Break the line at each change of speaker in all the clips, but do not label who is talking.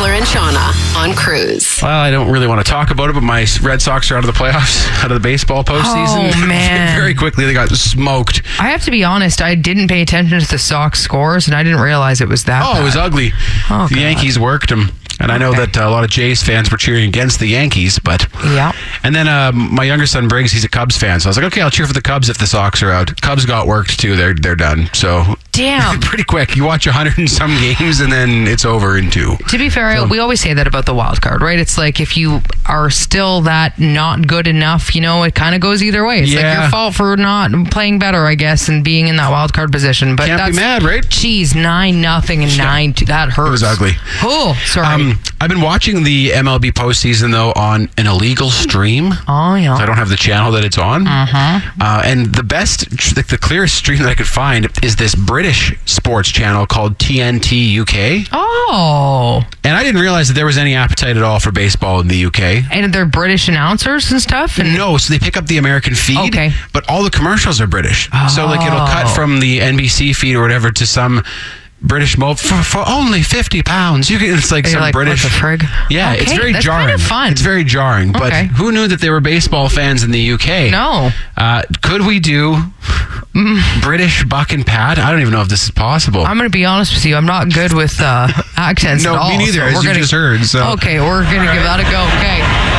Tyler and Shauna on Cruise.
Well, I don't really want to talk about it, but my Red Sox are out of the playoffs, out of the baseball postseason.
Oh, man.
Very quickly, they got smoked.
I have to be honest, I didn't pay attention to the Sox scores, and I didn't realize it was that bad.
It was ugly.
Oh,
the
God.
Yankees worked them. And I know that a lot of Jays fans were cheering against the Yankees, but...
Yeah.
And then my younger son, Briggs, he's a Cubs fan, so I was like, okay, I'll cheer for the Cubs if the Sox are out. Cubs got worked, too. They're done. So...
Damn.
Pretty quick. You watch 100 and some games, and then it's over in 2.
To be fair, we always say that about the wild card, right? It's like if you are still that not good enough, it kind of goes either way. It's like your fault for not playing better, I guess, and being in that wild card position. But
Can't be mad, right?
Geez, 9-0 and 9-2. That hurts.
It was ugly.
Oh, sorry.
I've been watching the MLB postseason, though, on an illegal stream.
Oh, yeah.
So I don't have the channel that it's on. And the best, the clearest stream that I could find is this British sports channel called TNT UK.
Oh.
And I didn't realize that there was any appetite at all for baseball in the UK.
And they're British announcers and stuff?
No, so they pick up the American feed,
Okay.
but all the commercials are British. So it'll cut from the NBC feed or whatever to some British mob for only £50. You can, it's like some British.
What the frig?
Yeah,
Okay,
it's very
that's
jarring.
Kind of fun.
It's very jarring. But
Okay.
who knew that there were baseball fans in the UK?
No.
Could we do British Buck and Pat? I don't even know if this is possible.
I'm going to be honest with you. I'm not good with accents
No,
at all.
me neither,
so
as
we're
you
gonna-
just heard. So.
Okay, we're going to give that a go. Okay.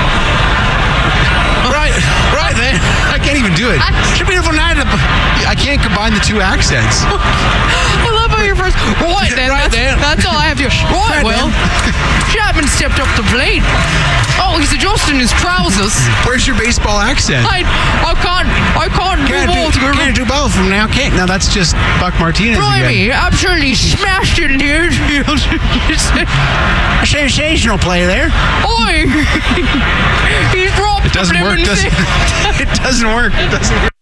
Right then. I can't even do it. It's a beautiful night. I can't combine the two accents.
I love how your first. Right then.
Right then.
That's all I have to. Right, well. Chapman stepped up the plate. Oh, he's adjusting his trousers.
Where's your baseball accent?
I can't
Can't do both of them now. Can't. Now that's just Buck Martinez
Blimey,
again.
absolutely smashed it in the infield.
A sensational play there.
Oi! He's dropped
It doesn't work, does it? It doesn't work. It doesn't work.